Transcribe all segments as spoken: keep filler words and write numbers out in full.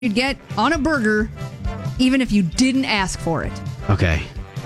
you'd get on a burger, even if you didn't ask for it. Okay.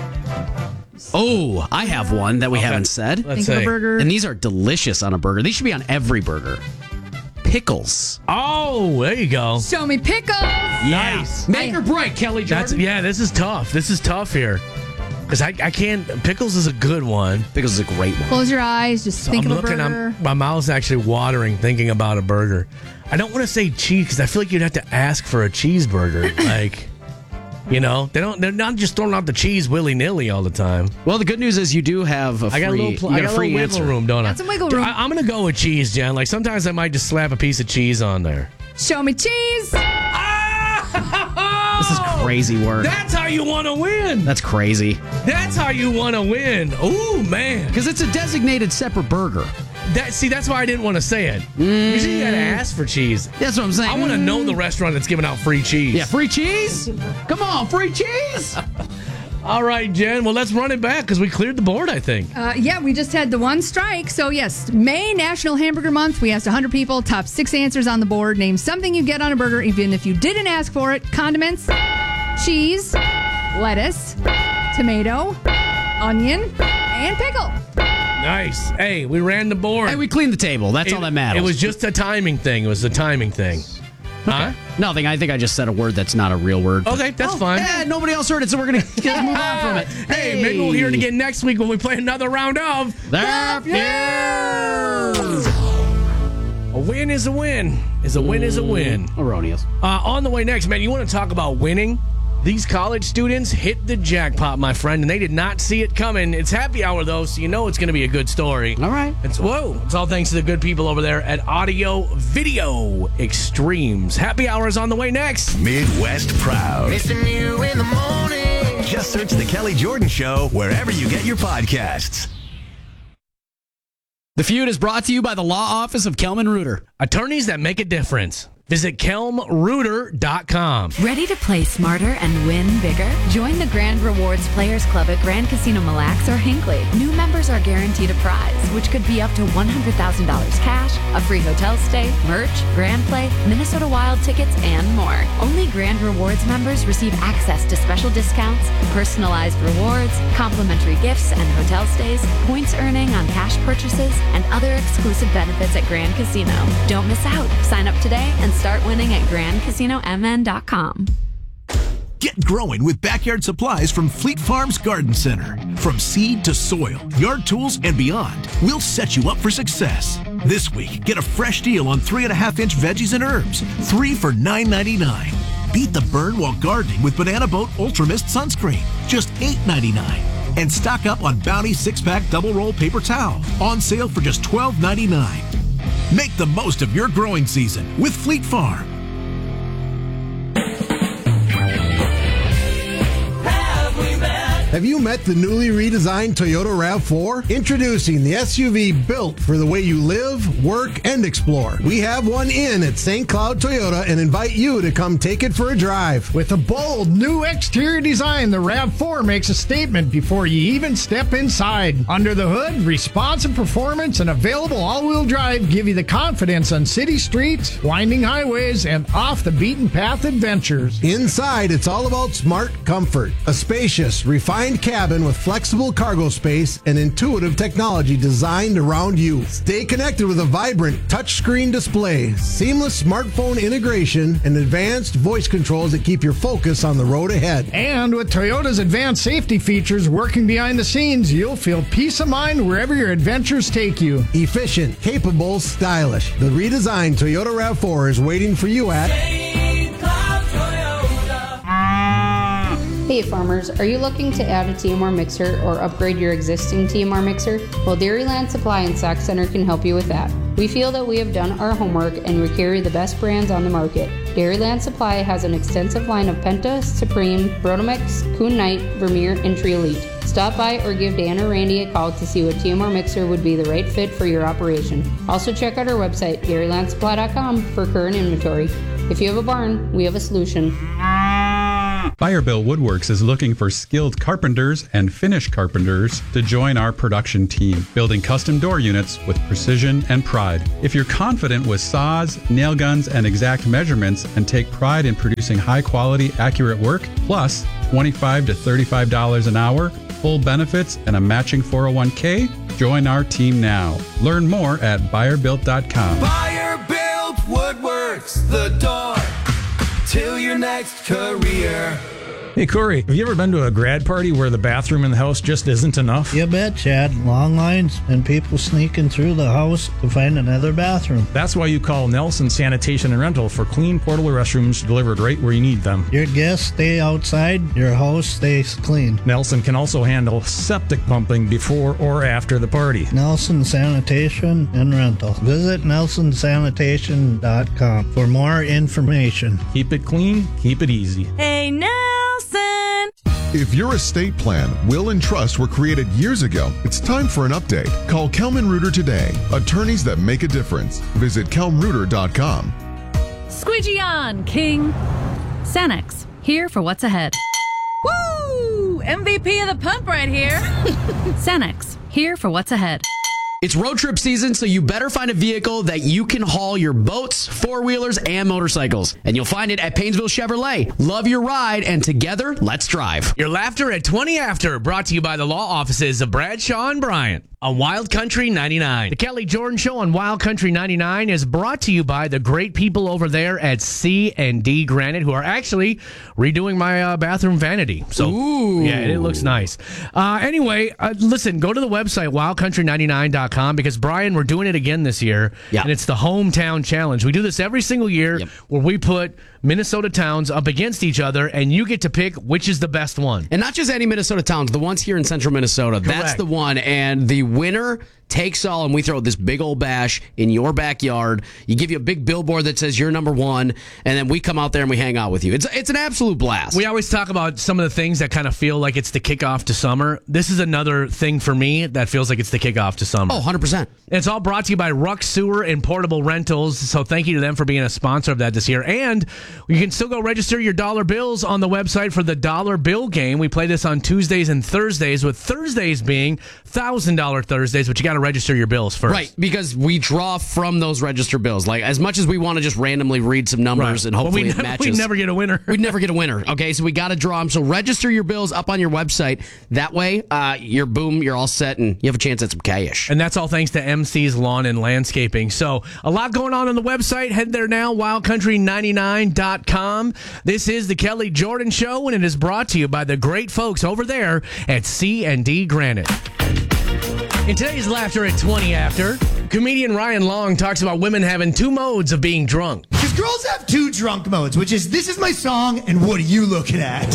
Oh, I have one that we okay. haven't said. Let's Think see. of a burger. And these are delicious on a burger. These should be on every burger. Pickles. Oh, there you go. Show me pickles. Nice. Make or break, Kelly Jordan. That's, yeah, this is tough. This is tough here. Because I, I can't. Pickles is a good one. Pickles is a great one. Close your eyes. Just think I'm of a looking, burger. I'm, my mouth's actually watering thinking about a burger. I don't want to say cheese because I feel like you'd have to ask for a cheeseburger. Like, you know, they don't. They're not just throwing out the cheese willy nilly all the time. Well, the good news is you do have a free. I got a little, pl- you I got got a free a little wiggle answer. room, don't I? Got some wiggle room. I, I'm gonna go with cheese, Jen. Like sometimes I might just slap a piece of cheese on there. Show me cheese. This is crazy work. That's how you want to win. That's crazy. That's how you want to win. Oh man, Because it's a designated separate burger. that see that's why I didn't want to say it. Usually you gotta ask for cheese. That's what I'm saying. I want to know the restaurant that's giving out free cheese. Yeah, free cheese? Come on, free cheese? All right, Jen. Well, let's run it back because we cleared the board, I think. Uh, yeah, we just had the one strike. So, yes, May National Hamburger Month. We asked one hundred people, top six answers on the board. Name something you get on a burger, even if you didn't ask for it. Condiments, cheese, lettuce, tomato, onion, and pickle. Nice. Hey, we ran the board. Hey, we cleaned the table. That's it, all that matters. It was just a timing thing. It was a timing thing. Huh? Nothing. I think I just said a word that's not a real word. Okay, that's Oh, fine. Yeah, nobody else heard it, so we're going to move on from it. Hey, maybe we'll hear it again next week when we play another round of The Fuse! A win is a win. Is a win is a win. Erroneous. Uh, on the way next, man, you want to talk about winning? These college students hit the jackpot, my friend, and they did not see it coming. It's happy hour, though, so you know it's going to be a good story. All right. It's whoa! It's all thanks to the good people over there at Audio Video Extremes. Happy hour is on the way next. Midwest Proud. Missing you in the morning. Just search The Kelly Jordan Show wherever you get your podcasts. The Feud is brought to you by the law office of Kelman Reuter. Attorneys that make a difference. Visit kelm reuter dot com. Ready to play smarter and win bigger? Join the Grand Rewards Players Club at Grand Casino Mille Lacs or Hinckley. New members are guaranteed a prize, which could be up to one hundred thousand dollars cash, a free hotel stay, merch, Grand Play, Minnesota Wild tickets, and more. Only Grand Rewards members receive access to special discounts, personalized rewards, complimentary gifts and hotel stays, points earning on cash purchases, and other exclusive benefits at Grand Casino. Don't miss out. Sign up today and start winning at grand casino m n dot com. Get growing with backyard supplies from Fleet Farms Garden Center. From seed to soil, yard tools, and beyond, we'll set you up for success. This week, get a fresh deal on three and a half inch veggies and herbs, three for nine ninety-nine. Beat the burn while gardening with Banana Boat Ultra Mist sunscreen, just eight ninety-nine. And stock up on Bounty six pack double roll paper towel, on sale for just twelve ninety-nine. Make the most of your growing season with Fleet Farm. Have you met the newly redesigned Toyota RAV four? Introducing the S U V built for the way you live, work, and explore. We have one in at Saint Cloud Toyota and invite you to come take it for a drive. With a bold new exterior design, the RAV four makes a statement before you even step inside. Under the hood, responsive performance and available all-wheel drive give you the confidence on city streets, winding highways, and off-the-beaten-path adventures. Inside, it's all about smart comfort. A spacious, refined cabin with flexible cargo space and intuitive technology designed around you. Stay connected with a vibrant touchscreen display, seamless smartphone integration, and advanced voice controls that keep your focus on the road ahead. And with Toyota's advanced safety features working behind the scenes, you'll feel peace of mind wherever your adventures take you. Efficient, capable, stylish. The redesigned Toyota RAV four is waiting for you at Hey farmers, are you looking to add a T M R mixer or upgrade your existing T M R mixer? Well, Dairyland Supply and Sac Center can help you with that. We feel that we have done our homework and we carry the best brands on the market. Dairyland Supply has an extensive line of Penta, Supreme, Brotomix, Kuhn Knight, Vermeer, and Tree Elite. Stop by or give Dan or Randy a call to see what T M R mixer would be the right fit for your operation. Also check out our website, dairyland supply dot com, for current inventory. If you have a barn, we have a solution. Firebill Woodworks is looking for skilled carpenters and finish carpenters to join our production team, building custom door units with precision and pride. If you're confident with saws, nail guns, and exact measurements and take pride in producing high-quality, accurate work, plus twenty-five to thirty-five dollars an hour, full benefits, and a matching four oh one k, join our team now. Learn more at buyer built dot com. Buyer Built Woodworks, the door to your next career. Hey, Corey, have you ever been to a grad party where the bathroom in the house just isn't enough? You bet, Chad. Long lines and people sneaking through the house to find another bathroom. That's why you call Nelson Sanitation and Rental for clean, portable restrooms delivered right where you need them. Your guests stay outside, your house stays clean. Nelson can also handle septic pumping before or after the party. Nelson Sanitation and Rental. Visit nelson sanitation dot com for more information. Keep it clean, keep it easy. Hey, Nelson! If your estate plan, will, and trust were created years ago, it's time for an update. Call Kelman Reuter today. Attorneys that make a difference. Visit kelm reuter dot com. Squeegee on, King. Sanex, here for what's ahead. Woo! M V P of the pump right here. Sanex, here for what's ahead. It's road trip season, so you better find a vehicle that you can haul your boats, four-wheelers, and motorcycles. And you'll find it at Painesville Chevrolet. Love your ride, and together, let's drive. Your laughter at twenty after, brought to you by the law offices of Bradshaw and Bryant on Wild Country ninety-nine. The Kelly Jordan Show on Wild Country ninety-nine is brought to you by the great people over there at C and D Granite, who are actually redoing my uh, bathroom vanity. So, Ooh. yeah, it looks nice. Uh, anyway, uh, listen, go to the website, wild country ninety-nine dot com, because, Brian, we're doing it again this year, yeah. and it's the Hometown Challenge. We do this every single year yep. where we put Minnesota towns up against each other, and you get to pick which is the best one. And not just any Minnesota towns, the ones here in central Minnesota. Correct. That's the one, and the winner takes all, and we throw this big old bash in your backyard. You give you a big billboard that says you're number one, and then we come out there and we hang out with you. It's it's an absolute blast. We always talk about some of the things that kind of feel like it's the kickoff to summer. This is another thing for me that feels like it's the kickoff to summer. Oh, one hundred percent. It's all brought to you by Ruck Sewer and Portable Rentals, so thank you to them for being a sponsor of that this year. And you can still go register your dollar bills on the website for the Dollar Bill Game. We play this on Tuesdays and Thursdays, with Thursdays being one thousand dollars Thursdays, but you got to register your bills first. Right, because we draw from those register bills. Like, as much as we want to just randomly read some numbers right. and hopefully well, we it ne- matches. We'd never get a winner. We'd never get a winner, okay? So we got to draw them. So register your bills up on your website. That way, uh, you're boom, you're all set, and you have a chance at some cash. And that's all thanks to M C's Lawn and Landscaping. So a lot going on on the website. Head there now, wild country ninety-nine dot com. This is the Kelly Jordan Show, and it is brought to you by the great folks over there at C and D Granite. In today's Laughter at twenty After, comedian Ryan Long talks about women having two modes of being drunk. Because girls have two drunk modes, which is, this is my song, and what are you looking at?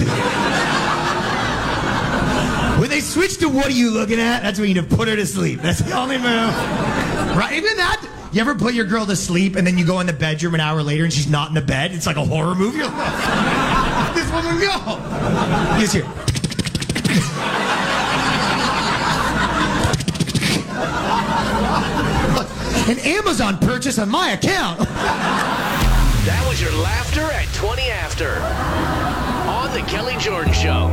When they switch to what are you looking at, that's when you need to put her to sleep. That's the only move. Right? Even that, you ever put your girl to sleep, and then you go in the bedroom an hour later, and she's not in the bed? It's like a horror movie. You're like, this woman go. He's here. An Amazon purchase on my account. That was your Laughter at twenty After on the Kelly Jordan Show.